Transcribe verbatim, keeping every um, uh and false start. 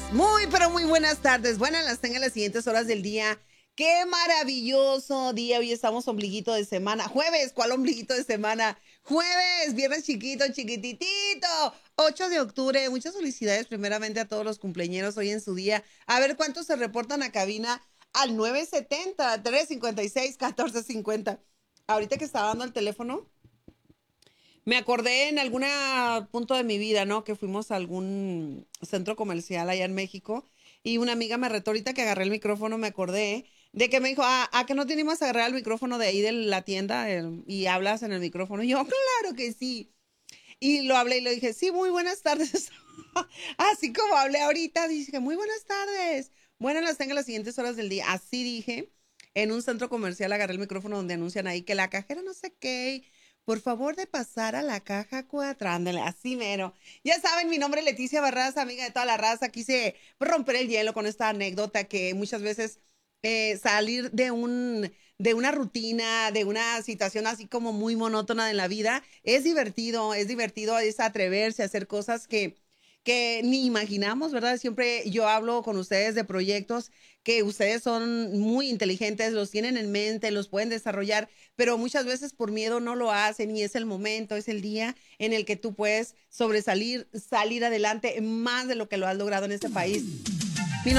Muy, pero muy buenas tardes. Buenas las tengan las siguientes horas del día. Qué maravilloso día. Hoy estamos ombliguito de semana. Jueves, ¿cuál ombliguito de semana? Jueves, viernes chiquito, chiquititito. ocho de octubre. Muchas felicidades primeramente a todos los cumpleañeros hoy en su día. A ver cuántos se reportan a cabina al nueve setenta, tres cincuenta y seis, catorce cincuenta. Ahorita que estaba dando el teléfono, me acordé en algún punto de mi vida, ¿no? Que fuimos a algún centro comercial allá en México y una amiga me retó ahorita que agarré el micrófono, me acordé de que me dijo, ah, ¿a que no teníamos que agarrar el micrófono de ahí de la tienda eh, y hablas en el micrófono? Y yo, claro que sí. Y lo hablé y le dije, sí, muy buenas tardes. Así como hablé ahorita, dije, muy buenas tardes. Bueno, las tengo las siguientes horas del día. Así dije, en un centro comercial agarré el micrófono donde anuncian ahí que la cajera no sé qué, por favor de pasar a la caja cuatro, ándale, así mero. Ya saben, mi nombre es Leticia Barraza, amiga de toda la raza. Quise romper el hielo con esta anécdota que muchas veces eh, salir de un, de una rutina, de una situación así como muy monótona en la vida, es divertido, es divertido, es atreverse a hacer cosas que, que ni imaginamos, ¿verdad? Siempre yo hablo con ustedes de proyectos que ustedes son muy inteligentes, los tienen en mente, los pueden desarrollar, pero muchas veces por miedo no lo hacen y es el momento, es el día en el que tú puedes sobresalir, salir adelante más de lo que lo has logrado en este país.